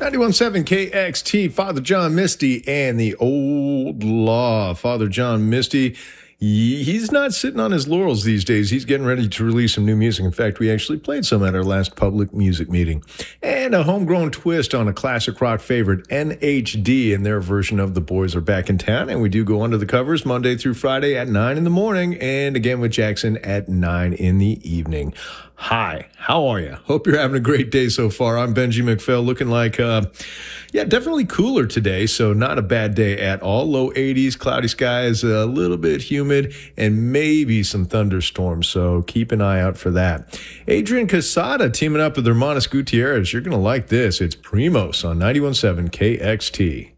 91.7 KXT, Father John Misty and the Old Law. Father John Misty, he's not sitting on his laurels these days. He's getting ready to release some new music. In fact, we actually played some at our last public music meeting. And a homegrown twist on a classic rock favorite, NHD, and their version of The Boys Are Back in Town. And we do go under the covers Monday through Friday at 9 in the morning, and again with Jackson at 9 in the evening. Hi, how are you? Hope you're having a great day so far. I'm Benji McPhail, looking like, definitely cooler today, so not a bad day at all. Low 80s, cloudy skies, a little bit humid, and maybe some thunderstorms, so keep an eye out for that. Adrian Casada teaming up with Hermanos Gutierrez. You're going to like this. It's Primos on 91.7 KXT.